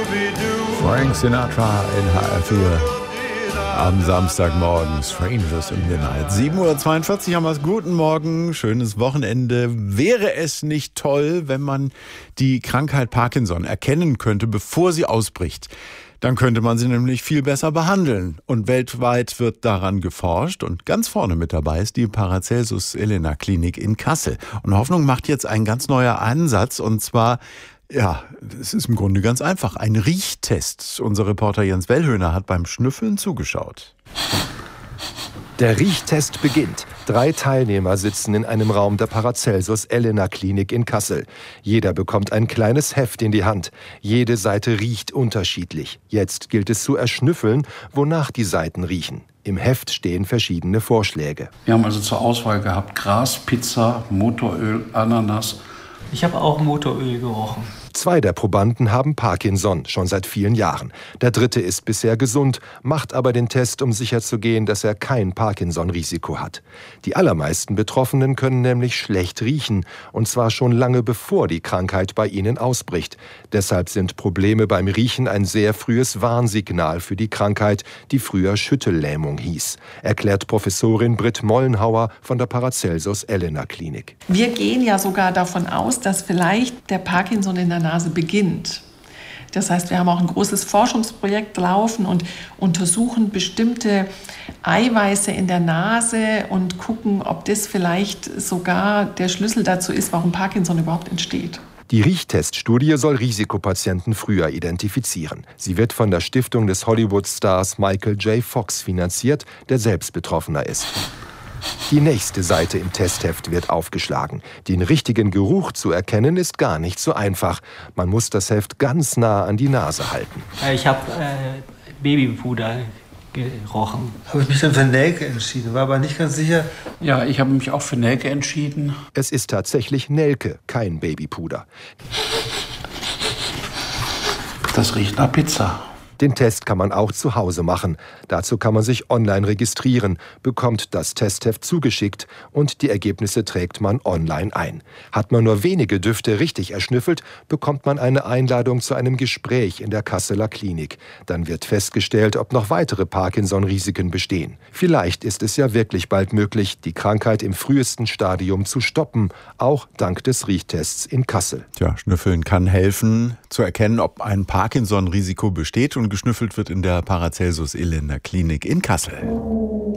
Frank Sinatra in HR4 am Samstagmorgen. Strangers in the Night. 7:42 Uhr haben wir es. Guten Morgen, schönes Wochenende. Wäre es nicht toll, wenn man die Krankheit Parkinson erkennen könnte, bevor sie ausbricht? Dann könnte man sie nämlich viel besser behandeln. Und weltweit wird daran geforscht. Und ganz vorne mit dabei ist die Paracelsus-Elena-Klinik in Kassel. Und Hoffnung macht jetzt ein ganz neuer Ansatz. Und zwar, ja, es ist im Grunde ganz einfach. Ein Riechtest. Unser Reporter Jens Wellhöhner hat beim Schnüffeln zugeschaut. Der Riechtest beginnt. 3 Teilnehmer sitzen in einem Raum der Paracelsus-Elena-Klinik in Kassel. Jeder bekommt ein kleines Heft in die Hand. Jede Seite riecht unterschiedlich. Jetzt gilt es zu erschnüffeln, wonach die Seiten riechen. Im Heft stehen verschiedene Vorschläge. Wir haben also zur Auswahl gehabt Gras, Pizza, Motoröl, Ananas. Ich habe auch Motoröl gerochen. 2 der Probanden haben Parkinson, schon seit vielen Jahren. Der 3. ist bisher gesund, macht aber den Test, um sicherzugehen, dass er kein Parkinson-Risiko hat. Die allermeisten Betroffenen können nämlich schlecht riechen, und zwar schon lange bevor die Krankheit bei ihnen ausbricht. Deshalb sind Probleme beim Riechen ein sehr frühes Warnsignal für die Krankheit, die früher Schüttellähmung hieß, erklärt Professorin Britt Mollenhauer von der Paracelsus-Elena-Klinik. Wir gehen ja sogar davon aus, dass vielleicht der Parkinson in der Nase beginnt. Das heißt, wir haben auch ein großes Forschungsprojekt laufen und untersuchen bestimmte Eiweiße in der Nase und gucken, ob das vielleicht sogar der Schlüssel dazu ist, warum Parkinson überhaupt entsteht. Die Riechteststudie soll Risikopatienten früher identifizieren. Sie wird von der Stiftung des Hollywood-Stars Michael J. Fox finanziert, der selbst Betroffener ist. Die nächste Seite im Testheft wird aufgeschlagen. Den richtigen Geruch zu erkennen ist gar nicht so einfach. Man muss das Heft ganz nah an die Nase halten. Ich habe Babypuder gerochen. Habe ich mich dann für Nelke entschieden, war aber nicht ganz sicher. Ja, ich habe mich auch für Nelke entschieden. Es ist tatsächlich Nelke, kein Babypuder. Das riecht nach Pizza. Den Test kann man auch zu Hause machen. Dazu kann man sich online registrieren, bekommt das Testheft zugeschickt und die Ergebnisse trägt man online ein. Hat man nur wenige Düfte richtig erschnüffelt, bekommt man eine Einladung zu einem Gespräch in der Kasseler Klinik. Dann wird festgestellt, ob noch weitere Parkinson-Risiken bestehen. Vielleicht ist es ja wirklich bald möglich, die Krankheit im frühesten Stadium zu stoppen, auch dank des Riechtests in Kassel. Tja, Schnüffeln kann helfen, zu erkennen, ob ein Parkinson-Risiko besteht, und geschnüffelt wird in der Paracelsus-Elena-Klinik in Kassel.